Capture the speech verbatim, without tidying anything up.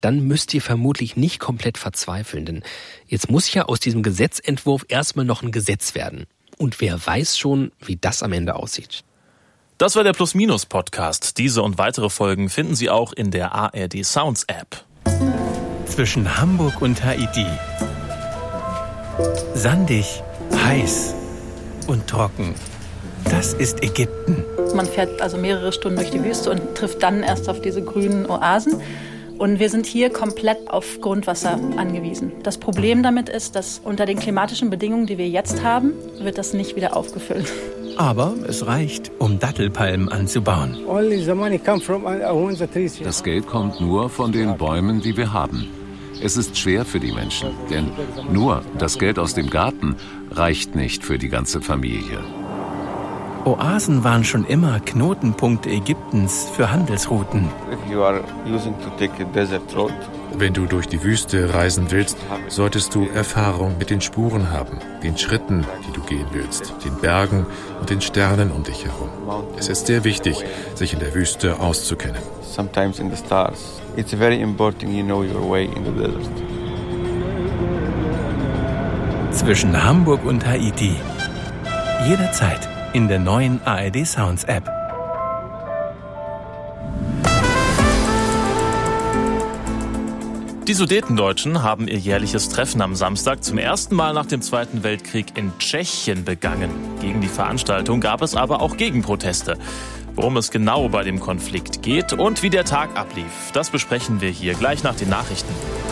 dann müsst ihr vermutlich nicht komplett verzweifeln. Denn jetzt muss ja aus diesem Gesetzentwurf erstmal noch ein Gesetz werden. Und wer weiß schon, wie das am Ende aussieht. Das war der Plus-Minus-Podcast. Diese und weitere Folgen finden Sie auch in der A R D Sounds App. Zwischen Hamburg und Haiti. Sandig, heiß und trocken. Das ist Ägypten. Man fährt also mehrere Stunden durch die Wüste und trifft dann erst auf diese grünen Oasen. Und wir sind hier komplett auf Grundwasser angewiesen. Das Problem damit ist, dass unter den klimatischen Bedingungen, die wir jetzt haben, wird das nicht wieder aufgefüllt. Aber es reicht, um Dattelpalmen anzubauen. Das Geld kommt nur von den Bäumen, die wir haben. Es ist schwer für die Menschen, denn nur das Geld aus dem Garten reicht nicht für die ganze Familie. Oasen waren schon immer Knotenpunkte Ägyptens für Handelsrouten. Wenn du durch die Wüste reisen willst, solltest du Erfahrung mit den Spuren haben, den Schritten, die du gehen willst, den Bergen und den Sternen um dich herum. Es ist sehr wichtig, sich in der Wüste auszukennen. Sometimes in the stars. It's very important you know your way in the desert. Zwischen Hamburg und Haiti. Jederzeit in der neuen A R D Sounds App. Die Sudetendeutschen haben ihr jährliches Treffen am Samstag zum ersten Mal nach dem Zweiten Weltkrieg in Tschechien begangen. Gegen die Veranstaltung gab es aber auch Gegenproteste. Worum es genau bei dem Konflikt geht und wie der Tag ablief, das besprechen wir hier gleich nach den Nachrichten.